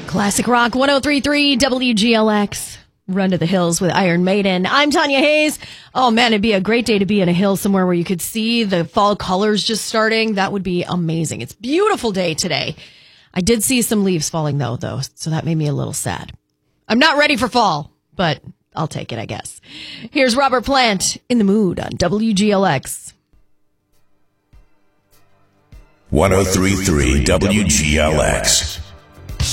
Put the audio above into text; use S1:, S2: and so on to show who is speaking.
S1: Classic Rock 103.3 WGLX. Run to the Hills with Iron Maiden. I'm Tanya Hayes. Oh man, it'd be a great day to be in a hill somewhere where you could see the fall colors just starting. That would be amazing. It's a beautiful day today. I did see some leaves falling though, so that made me a little sad. I'm not ready for fall, but I'll take it, I guess. Here's Robert Plant in the Mood on WGLX.
S2: 103.3 WGLX.